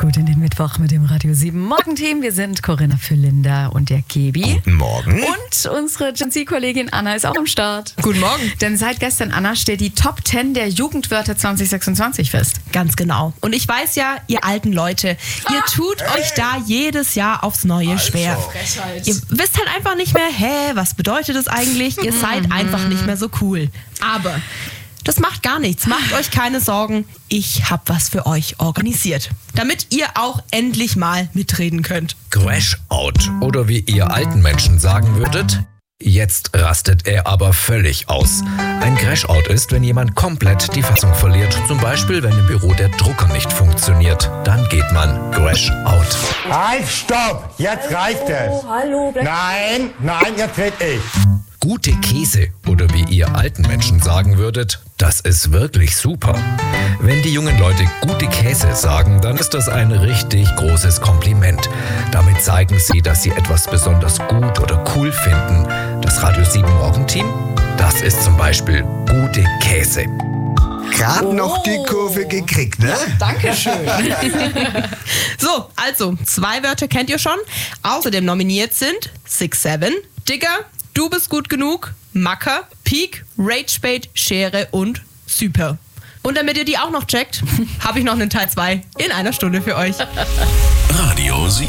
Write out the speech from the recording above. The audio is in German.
gut in den Mittwoch mit dem Radio 7 Morgenteam. Wir sind Corinna Füllinder und der Gebi. Guten Morgen. Und unsere Gen Z-Kollegin Anna ist auch am Start. Guten Morgen. Denn seit gestern, Anna, steht die Top 10 der Jugendwörter 2026 fest. Ganz genau. Und ich weiß ja, ihr alten Leute, ihr tut euch da jedes Jahr aufs Neue schwer. Ihr wisst halt einfach nicht mehr, was bedeutet das eigentlich? Ihr seid einfach nicht mehr so cool. Aber das macht gar nichts. Macht euch keine Sorgen. Ich habe was für euch organisiert, damit ihr auch endlich mal mitreden könnt. Crash-out. Oder wie ihr alten Menschen sagen würdet, jetzt rastet er aber völlig aus. Ein Crash-out ist, wenn jemand komplett die Fassung verliert. Zum Beispiel, wenn im Büro der Drucker nicht funktioniert. Dann geht man Crash-out. Halt, stopp! Jetzt reicht es! Hallo, Nein, jetzt red ich. Gute Käse, oder wie ihr alten Menschen sagen würdet, das ist wirklich super. Wenn die jungen Leute gute Käse sagen, dann ist das ein richtig großes Kompliment. Damit zeigen sie, dass sie etwas besonders gut oder cool finden. Das Radio 7 Morgenteam, das ist zum Beispiel gute Käse. Gerade noch die Kurve gekriegt, ne? Dankeschön. So, also, 2 Wörter kennt ihr schon. Außerdem nominiert sind 6-7, Digger, Du bist gut genug, Macker, Peak, Ragebait, Schere und Super. Und damit ihr die auch noch checkt, habe ich noch einen Teil 2 in einer Stunde für euch. Radio 7.